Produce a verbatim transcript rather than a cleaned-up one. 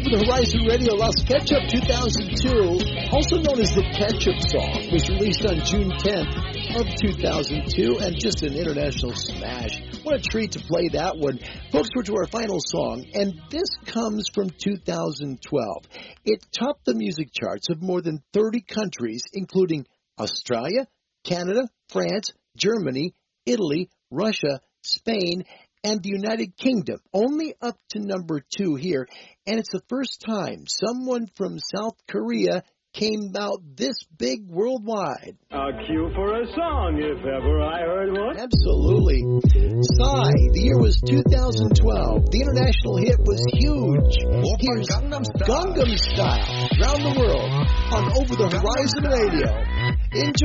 Over the Horizon Radio, Las Ketchup two thousand two, also known as the Ketchup Song, was released on June tenth of two thousand two, and just an international smash. What a treat to play that one. Folks, we're to our final song, and this comes from two thousand twelve. It topped the music charts of more than thirty countries, including Australia, Canada, France, Germany, Italy, Russia, Spain, and the United Kingdom, only up to number two here. And it's the first time someone from South Korea came out this big worldwide. A cue for a song, if ever I heard one. Absolutely. Psy, the year was two thousand twelve. The international hit was huge. Here's Gangnam Style, Gangnam Style, around the world on Over the Horizon Radio. Enjoy.